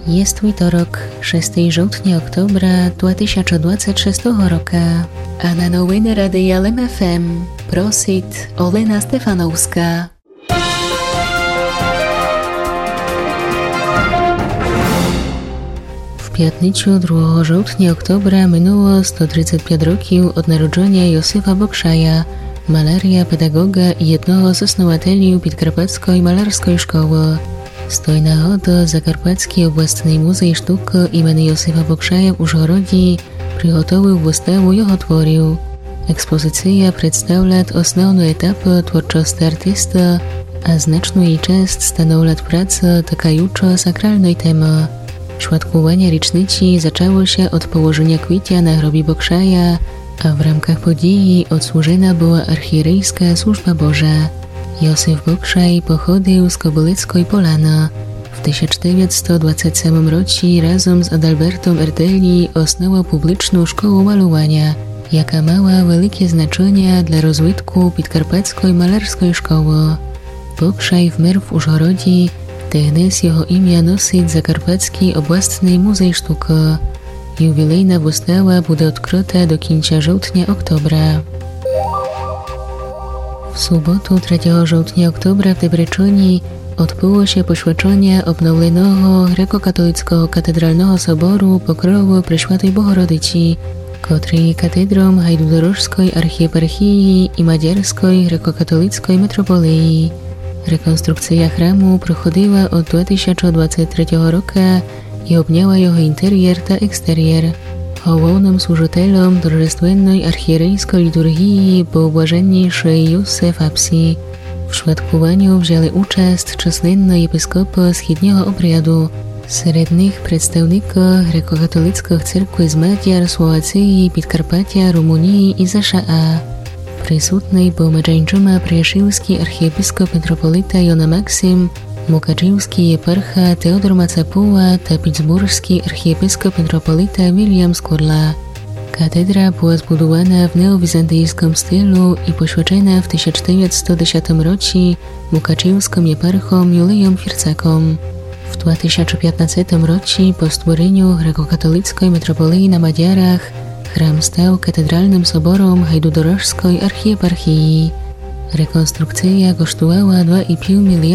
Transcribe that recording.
Jest wtorok, 6 żołtnia oktobra 2026 roku, a na nowiny Radia LMFM prosit Olena Stefanowska. W piatnicю 2 żołtnia oktobra minęło 135 rokів od narodzenia Józefa Bokszaja, malaria, pedagoga i jednego z osnowatelів Підкарпатської malarskiej szkoły. Stoi nagody Zakarpacki Обласний музей sztuk imienia Józefa Bokszaja w Užhorodzi przygotował wystawę jego tworów. Ekspozycja przedstawia osnovne etapy twórczości artysta, a znaczną jej część stanowi praca dotykająca sakralnej temy. Świadkowanie rocznicy zaczęło się od położenia kwiacia na grobie Bokszaja, a w ramach podії odsłużona była archierejska służba Boża. Józef Bokszaj pochodził z Kobyleckiej Polany. W 1927 roku razem z Adalbertom Erdelli osnował publiczną szkołę malowania, jaka miała wielkie znaczenie dla rozwitku Підкарпатської malarskiej szkoły. Bokszaj wmierł w Užhorodzi, dnes jego imię nosi Zakarpacki Обласний muzej sztuki. Jubilejna wystawa będzie odkryta do końca żołtnia oktobra. W sobotu 3 żołtnia oktobra w Debreceni odbyło się poświęcenie obnowionego grekokatolickiego katedralnego soboru Pokrowu Preszłatej Bohorodyci, który katedrą Hajdúdorožskej archieparchii i Maďarskiej grekokatolickiej metropolii. Rekonstrukcja chramu prochodziła od 2023 roku i obniała jego interior i eksterior. Głównym służycielem торжественnej archierejskiej liturgii był błażenniejszy Józef Apsi. W świadkowaniu wzięli uczest czyslenni episkopy wschodniego obrządu, wśród nich przedstawnicy grekokatolickiej cerkwi z Maďar, Słowacji, Підкарпаття, Rumunii i ZSZA. Присутний був Меджанчума Приашівський архієпископ митрополита Йона Максим, Мукачівський єпарха Теодор Мацапула та Піцбурзький архієпископ митрополита Вільям Скурла. Katedra była zbudowana w neowizantyjskim stylu i poświęcona w 1910 roku Mukaczewskim eparchom Julijem Fircakom. W 2015 roku po stworzeniu grekokatolickiej metropolii na Maďarach chram stał katedralnym soborem Hajdúdorožskej archieparchii. Rekonstrukcja kosztowała 2,5 miliarda